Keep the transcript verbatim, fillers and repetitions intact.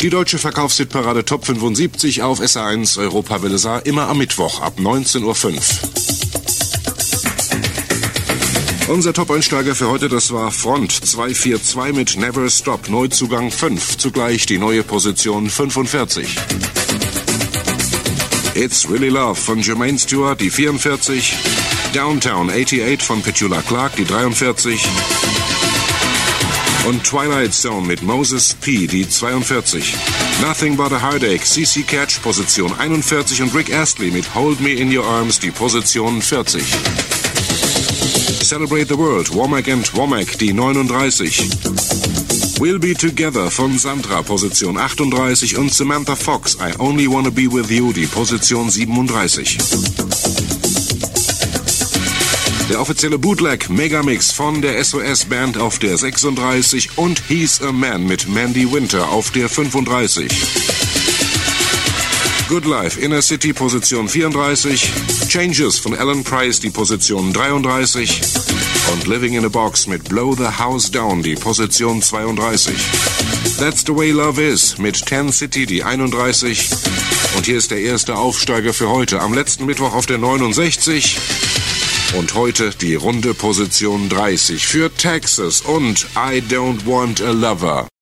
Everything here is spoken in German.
Die deutsche Verkaufshitparade Top fünfundsiebzig auf S R eins Europawelle Saar, immer am Mittwoch ab neunzehn Uhr fünf. Unser Top-Einsteiger für heute, das war Front zwei vier zwei mit Never Stop, Neuzugang fünf, zugleich die neue Position fünfundvierzig. It's Really Love von Jermaine Stewart, die vierundvierzig. Downtown achtundachtzig von Petula Clark, die dreiundvierzig. Und Twilight Zone mit Moses P., die zweiundvierzig. Nothing But a Heartache, C C Catch, Position einundvierzig. Und Rick Astley mit Hold Me In Your Arms, die Position vierzig. Celebrate the World, Womack and Womack, die neununddreißig. We'll Be Together von Sandra, Position achtunddreißig. Und Samantha Fox, I Only Wanna Be With You, die Position siebenunddreißig. Der offizielle Bootleg Megamix von der S O S-Band auf der sechsunddreißig und He's a Man mit Mandy Winter auf der fünfunddreißig. Good Life, Inner City, Position vierunddreißig. Changes von Alan Price, die Position dreiunddreißig. Und Living in a Box mit Blow the House Down, die Position zweiunddreißig. That's the Way Love Is mit Ten City, die einunddreißig. Und hier ist der erste Aufsteiger für heute. Am letzten Mittwoch auf der neunundsechzig. Und heute die runde Position dreißig für Texas und I Don't Want a Lover.